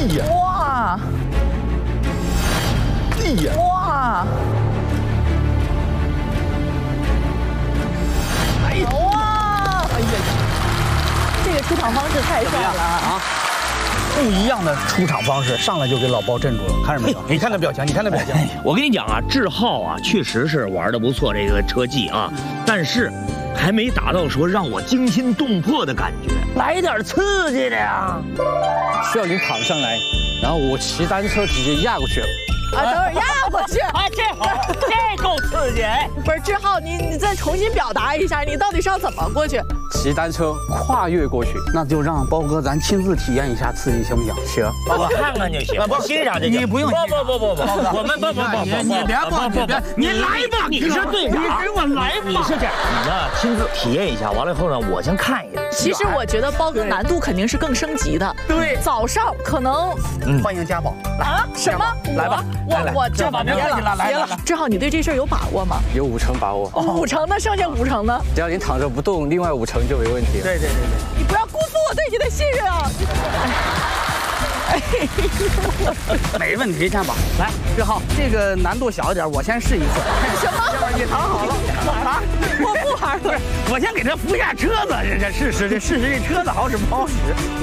呀！ 哇！ 哎呀！ 哇！ 哎呀！ 哇！ 哎呀！ 这个出场方式太帅了啊！ 不一样的出场方式，上来就给老包镇住了，看着没有？你看那表情，你看那表情。 我跟你讲啊，志浩啊，确实是玩的不错，这个车技啊，但是还没达到说让我惊心动魄的感觉，来点刺激的呀。 需要你躺上来，然后我骑单车直接压过去。 啊，等会儿压过去。 哎，这好，这够刺激哎！ 不是志浩，你再重新表达一下，你到底是要怎么过去？ 骑单车跨越过去，那就让包哥咱亲自体验一下刺激，行不行？行， 我看看就行，我欣赏就行。 你不用， 不，我们不， 你别不，你来吧， 你是队长， 你给我来吧。 你是这样，你呢亲自体验一下，完了以后呢，我先看一眼。 其实我觉得包哥难度肯定是更升级的。 对， 早上可能欢迎家宝啊什么？ 来吧， 我这别了，来了。 志浩，你对这事儿有把握吗？ 有5成把握。 5成呢？剩下5成呢？ 只要你躺着不动，另外5成就没问题了。 对。 你不要辜负我对你的信任啊！ 没问题，家宝。来，志浩，这个难度小一点，我先试一次。 什么？ 你躺好了，啊， 我不玩了。 我先给他扶下车子，试试这车子好使不好使。